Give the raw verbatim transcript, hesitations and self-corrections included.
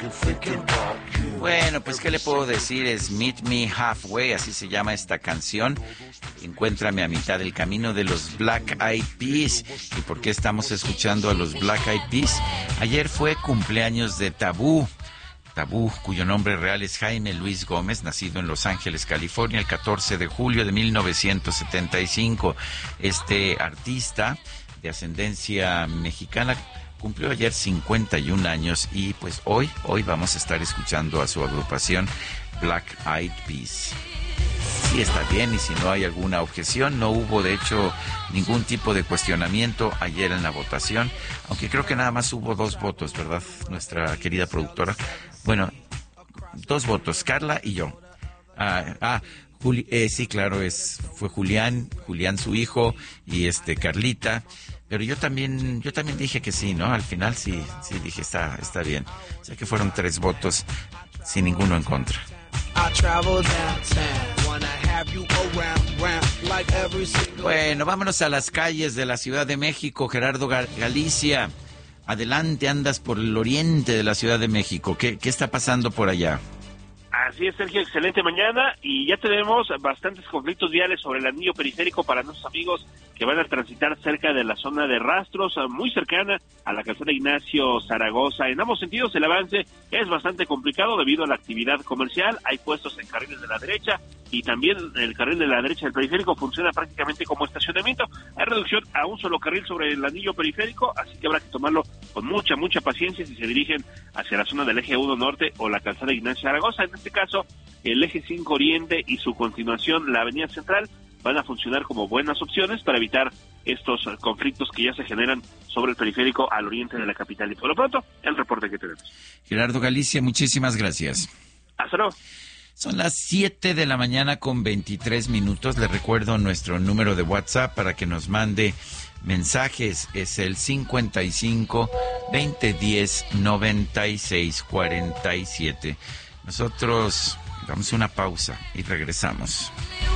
Bueno, pues ¿qué le puedo decir? Es Meet Me Halfway, así se llama esta canción. Encuéntrame a mitad del camino, de los Black Eyed Peas. ¿Y por qué estamos escuchando a los Black Eyed Peas? Ayer fue cumpleaños de Tabú. Tabú, cuyo nombre real es Jaime Luis Gómez, nacido en Los Ángeles, California, el catorce de julio de mil novecientos setenta y cinco. Este artista de ascendencia mexicana cumplió ayer cincuenta y un años y pues hoy, hoy vamos a estar escuchando a su agrupación Black Eyed Peas. Sí, está bien, y si no hay alguna objeción, no hubo de hecho ningún tipo de cuestionamiento ayer en la votación, aunque creo que nada más hubo dos votos, ¿verdad? Nuestra querida productora. Bueno, dos votos, Carla y yo. Ah, ah Juli, eh, sí, claro, es fue Julián, Julián su hijo y este Carlita. Pero yo también, yo también dije que sí, ¿no? Al final sí, sí dije está, está bien. O sea que fueron tres votos sin ninguno en contra. Bueno, vámonos a las calles de la Ciudad de México. Gerardo Galicia, adelante, andas por el oriente de la Ciudad de México. ¿Qué, qué está pasando por allá? Así es, Sergio, excelente mañana, y ya tenemos bastantes conflictos viales sobre el anillo periférico para nuestros amigos que van a transitar cerca de la zona de Rastros, muy cercana a la calzada Ignacio Zaragoza. En ambos sentidos el avance es bastante complicado debido a la actividad comercial. Hay puestos en carriles de la derecha y también el carril de la derecha del periférico funciona prácticamente como estacionamiento. Hay reducción a un solo carril sobre el anillo periférico, así que habrá que tomarlo con mucha, mucha paciencia si se dirigen hacia la zona del eje uno norte o la calzada Ignacio Zaragoza. En este caso, el eje cinco oriente y su continuación, la avenida central, van a funcionar como buenas opciones para evitar estos conflictos que ya se generan sobre el periférico al oriente de la capital. Y por lo pronto, el reporte que tenemos. Gerardo Galicia, muchísimas gracias. Hasta luego. Son las siete de la mañana con veintitrés minutos. Le recuerdo nuestro número de WhatsApp para que nos mande mensajes. Es el cincuenta y cinco, veinte diez, noventa y seis cuarenta y siete. Nosotros damos una pausa y regresamos.